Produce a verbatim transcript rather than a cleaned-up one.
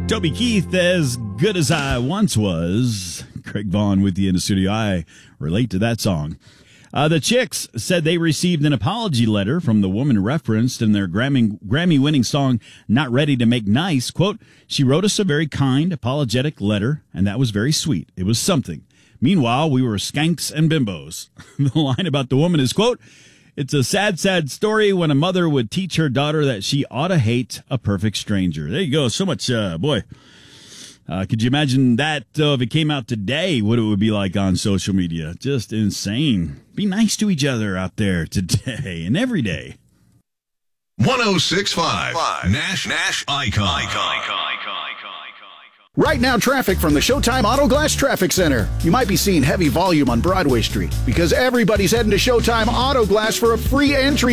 Toby Keith, As Good As I Once Was. Craig Vaughn with you in the studio. I relate to that song. Uh, the Chicks said they received an apology letter from the woman referenced in their Grammy, Grammy-winning song, Not Ready to Make Nice. Quote, she wrote us a very kind, apologetic letter, and that was very sweet. It was something. Meanwhile, we were skanks and bimbos. The line about the woman is, quote, it's a sad, sad story when a mother would teach her daughter that she ought to hate a perfect stranger. There you go. So much, uh, boy. Uh, could you imagine that uh, if it came out today, what it would be like on social media? Just insane. Be nice to each other out there today and every day. one oh six point five Nash Nash Icon. Icon. Right now, traffic from the Showtime Auto Glass Traffic Center. You might be seeing heavy volume on Broadway Street because everybody's heading to Showtime Auto Glass for a free entry